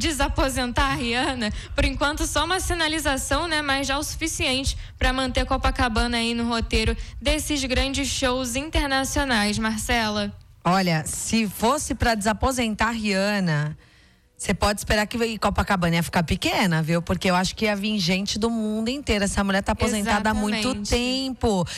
desaposentar a Rihanna, por enquanto só uma sinalização, né? Mas já o suficiente para manter Copacabana aí no roteiro desses grandes shows internacionais, Marcela. Olha, se fosse para desaposentar a Rihanna, você pode esperar que Copacabana ia ficar pequena, viu? Porque eu acho que ia vir gente do mundo inteiro. Essa mulher tá aposentada há muito Exatamente. tempo.